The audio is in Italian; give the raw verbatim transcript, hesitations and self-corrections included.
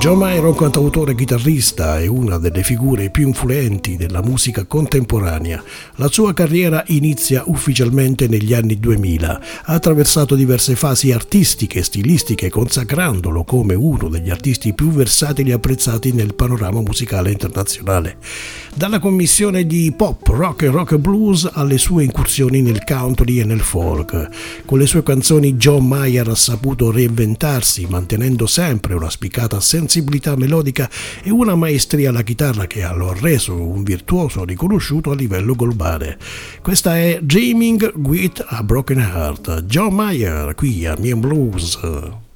John Mayer è un cantautore chitarrista e una delle figure più influenti della musica contemporanea. La sua carriera inizia ufficialmente negli anni duemila. Ha attraversato diverse fasi artistiche e stilistiche, consacrandolo come uno degli artisti più versatili e apprezzati nel panorama musicale internazionale. Dalla commissione di pop, rock e rock and blues alle sue incursioni nel country e nel folk. Con le sue canzoni John Mayer ha saputo reinventarsi, mantenendo sempre una spiccata sensibilità melodica e una maestria alla chitarra che lo ha reso un virtuoso riconosciuto a livello globale. Questa è Dreaming with a Broken Heart, John Mayer qui a Mian Blues.